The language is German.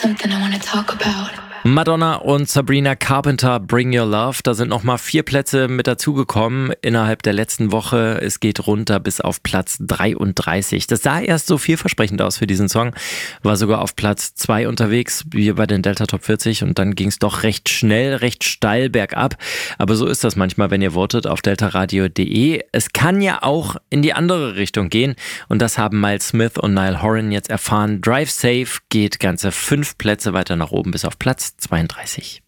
Something I wanna talk about. Madonna und Sabrina Carpenter, Bring Your Love. Da sind nochmal 4 Plätze mit dazugekommen innerhalb der letzten Woche. Es geht runter bis auf Platz 33. Das sah erst so vielversprechend aus für diesen Song. War sogar auf Platz 2 unterwegs, wie bei den Delta Top 40. Und dann ging es doch recht schnell, recht steil bergab. Aber so ist das manchmal, wenn ihr votet auf deltaradio.de. Es kann ja auch in die andere Richtung gehen. Und das haben Miles Smith und Niall Horan jetzt erfahren. Drive Safe geht ganze 5 Plätze weiter nach oben bis auf Platz 32.